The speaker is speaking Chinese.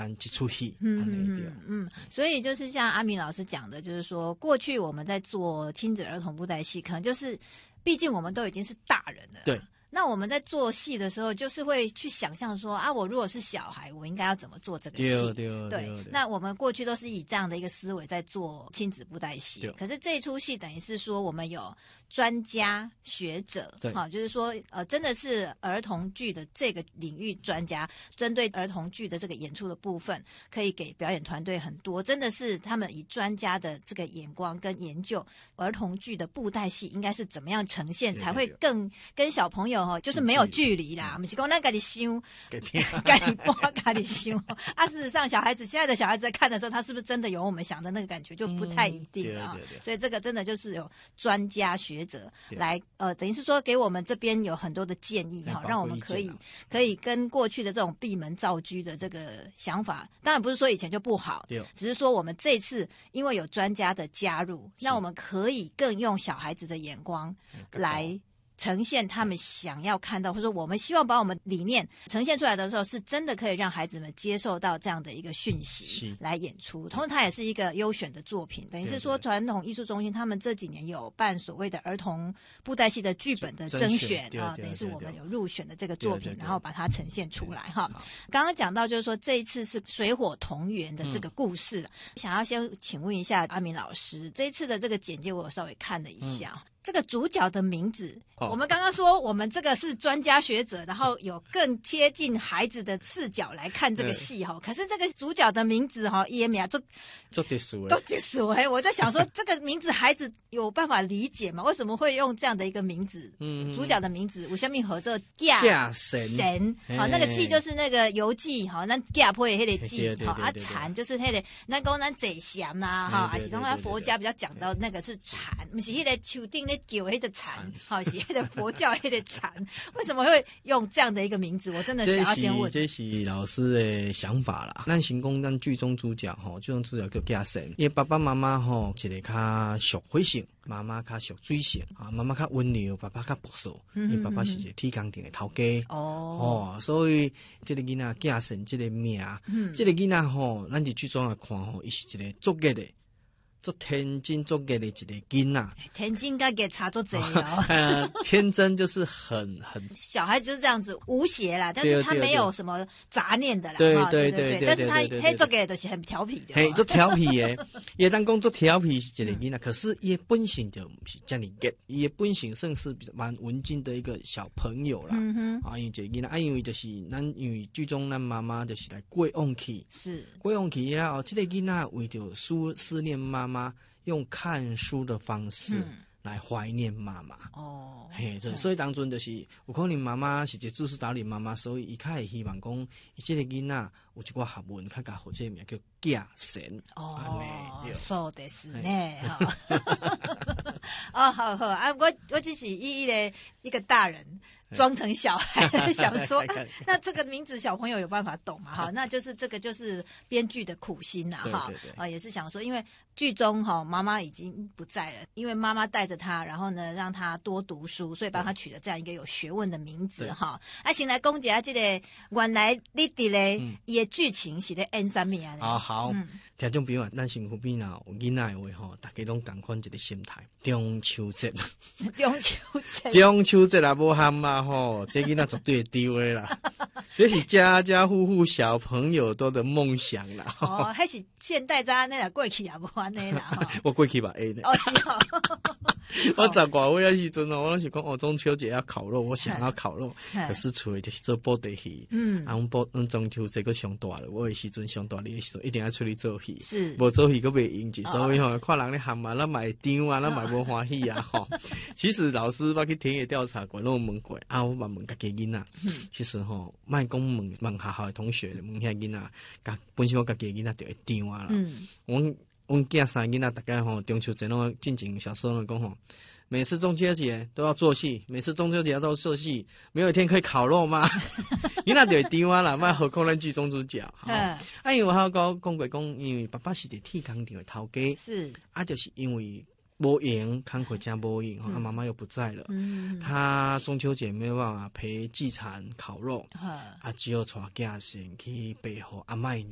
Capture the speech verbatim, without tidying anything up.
咱一出戏， 嗯安尼对。 嗯，所以就是像阿明老师讲的，就是说过去我们在做亲子儿童布袋戏，可能就是毕竟我们都已经是大人了， 对。 那我们在做戏的时候，就是会去想象说啊，我如果是小孩，我应该要怎么做这个戏？ 对对 对, 对, 对。 那我们过去都是以这样的一个思维在做亲子布袋戏，可是这一出戏等于是说我们有专家学者， 对， 好，就是说呃，真的是儿童剧的这个领域专家，针对儿童剧的这个演出的部分，可以给表演团队很多，真的是他们以专家的这个眼光跟研究儿童剧的布袋戏应该是怎么样呈现，才会更跟小朋友哦，就是没有距离啦，不是说那个你想，该你播，该你想啊。事实上，小孩子现在的小孩子在看的时候，他是不是真的有我们想的那个感觉，就不太一定了啊。 嗯、对对对， 所以这个真的就是有专家学者来，呃，等于是说给我们这边有很多的建议哈，让我们可以可以跟过去的这种闭门造车的这个想法，当然不是说以前就不好，只是说我们这次因为有专家的加入，那我们可以更用小孩子的眼光来呈现他们想要看到，或者说我们希望把我们理念呈现出来的时候，是真的可以让孩子们接受到这样的一个讯息来演出。同时，它也是一个优选的作品，等于是说传统艺术中心他们这几年有办所谓的儿童布袋戏的剧本的甄选啊，等于是我们有入选的这个作品，然后把它呈现出来哈。刚刚讲到就是说这一次是水火同源的这个故事，嗯、想要先请问一下阿明老师，这一次的这个简介我有稍微看了一下。嗯，这个主角的名字，哦、我们刚刚说我们这个是专家学者，然后有更贴近孩子的视角来看这个戏哈。可是这个主角的名字哈，伊米啊，做做特殊， 做特殊哎，我在想说这个名字孩子有办法理解吗？为什么会用这样的一个名字？嗯，主角的名字，我下面合这架神神，好，那个记就是那个游记哈，那架坡也那个记哈，啊禅就是那个那讲咱坐禅呐哈，啊是从他佛家比较讲到那个是禅，不是那个树顶那叫那个禅，好是那个佛教那个禅，为什么会用这样的一个名字？我真的想要先问， 这是老师的想法啦。咱先讲咱剧中主角吼，剧中主角叫架神，因为爸爸妈妈吼一个较属火性，妈妈较属水性啊，妈妈较温柔，爸爸较保守，因为爸爸是一个铁工店的头家哦，所以这个囡仔架神这个名，嗯、这个囡仔吼，咱伫剧中来看吼，伊是一个作业的。做天真作业的一个囡仔， 天真跟给差做贼哦。 呃，天真就是很很小孩子就是这样子无邪啦，但是他没有什么杂念的啦。 对对对对， 但是他黑作业都是很调皮的。 嘿，做调皮的，也当工作调皮是一个囡仔，可是伊本性就不是这样的，伊本性算是蛮文静的一个小朋友啦。嗯哼，啊，因为这囡仔，啊，因为就是咱因为剧中咱妈妈就是来过往去，是过往去然后这个囡仔为着思思念妈妈。用看书的方式来怀念妈妈哦，嘿，所以当中就是有可能妈妈是一个知识达理妈妈，所以伊较会希望讲，伊这个囡仔有一寡学问，较甲好这名叫架神哦，そうですね，哦，好好啊，我我只是一一的一个大人。装成小孩想说、啊，那这个名字小朋友有办法懂嘛？哈，那就是这个就是编剧的苦心呐、啊，哈啊，也是想说，因为剧中哈妈妈已经不在了，因为妈妈带着他，然后呢让他多读书，所以帮他取了这样一个有学问的名字哈。啊，先来讲一下这个原来你伫咧伊的剧情是咧演啥物啊？ 啊好，嗯、听众朋友，咱身躯边呐有囡仔的话吼，大家拢同款一个心态，中秋节， 中秋节， 中秋节也无喊嘛。吼，这囡仔绝对会丢的啦，这是家家户户小朋友都的梦想啦。 哦，还是现代渣那过去也无安尼啦。 我过去吧 A 呢。 哦是哦。 我十外岁的时阵哦，我拢是讲哦，中秋节要烤肉，我想要烤肉，可是除了就是做布袋戏，嗯，啊，我布嗯中秋节个上大了，我的时阵上大的时阵一定要出去做戏，是，无做戏个袂用钱，所以吼，看人咧喊嘛，咱买张啊，咱买无欢喜啊，吼。其实老师捌去田野调查过，拢问过啊，我嘛问家己囡仔，其实吼，莫讲问问学校的同学，问遐囡仔，甲本身我家己囡仔就会张啊啦，嗯，我。阮囝三囡仔大概吼中秋节拢进前小时候讲吼，每次中秋节都要做戏，每次中秋节都要做戏，没有一天可以烤肉吗？囡仔就会张啊啦，莫何况咱剧中主角。嗯，啊，因为我还有讲讲过讲，因为爸爸是伫铁工厂的头家，是啊，就是因为。无闲，看回家无闲，他妈妈又不在了。嗯，他中秋节没有办法陪祭产烤肉，啊，只有带家先去背后阿嬷